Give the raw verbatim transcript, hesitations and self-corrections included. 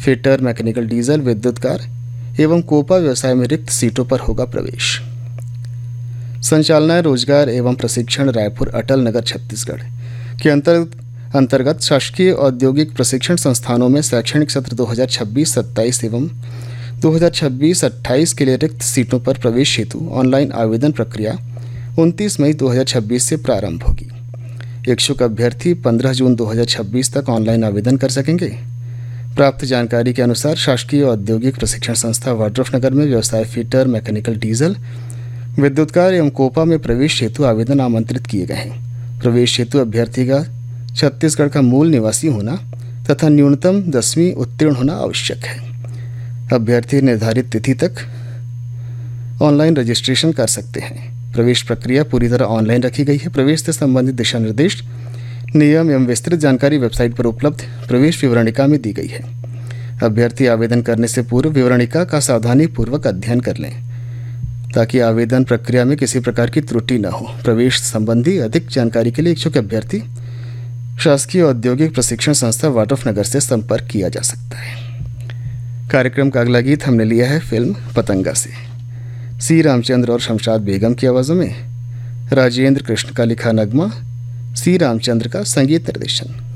Fitter, mechanical, diesel, विद्युतकार एवं Copa व्यवसाय में रिक्त सीटों पर होगा प्रवेश। संचालनालय रोजगार एवं प्रशिक्षण रायपुर अटल नगर छत्तीसगढ़ के अंतर अंतर्गत शासकीय औद्योगिक प्रशिक्षण संस्थानों में शैक्षणिक सत्र दो हज़ार छब्बीस सत्ताईस एवं दो हज़ार छब्बीस अट्ठाईस के लिए रिक्त सीटों पर प्रवेश हेतु ऑनलाइन आवेदन प्रक्रिया उनतीस मई दो हज़ार छब्बीस से प्रारंभ होगी। इच्छुक अभ्यर्थी पंद्रह जून दो हज़ार छब्बीस तक ऑनलाइन आवेदन कर सकेंगे। प्राप्त जानकारी के अनुसार शासकीय औद्योगिक प्रशिक्षण संस्था वाड्रफनगर में व्यवसाय फिटर, मैकेनिकल, डीजल, विद्युतकार एवं कोपा में प्रवेश हेतु आवेदन आमंत्रित किए गए हैं। प्रवेश हेतु अभ्यर्थी का छत्तीसगढ़ का मूल निवासी होना तथा न्यूनतम दसवीं उत्तीर्ण होना आवश्यक है। अभ्यर्थी निर्धारित तिथि तक ऑनलाइन रजिस्ट्रेशन कर सकते हैं। प्रवेश प्रक्रिया पूरी तरह ऑनलाइन रखी गई है। प्रवेश से संबंधित दिशा निर्देश, नियम एवं विस्तृत जानकारी वेबसाइट पर उपलब्ध प्रवेश विवरणिका में दी गई है। अभ्यर्थी आवेदन करने से पूर्व विवरणिका का सावधानी पूर्वक अध्ययन कर लें ताकि आवेदन प्रक्रिया में किसी प्रकार की त्रुटि न हो। प्रवेश संबंधी अधिक जानकारी के लिए इच्छुक अभ्यर्थी शासकीय औद्योगिक प्रशिक्षण संस्था वाड्रफनगर से संपर्क किया जा सकता है। कार्यक्रम का अगला गीत हमने लिया है फिल्म पतंगा से। सी रामचंद्र और शमशाद बेगम की आवाज़ों में राजेंद्र कृष्ण का लिखा नगमा, सी रामचंद्र का संगीत निर्देशन।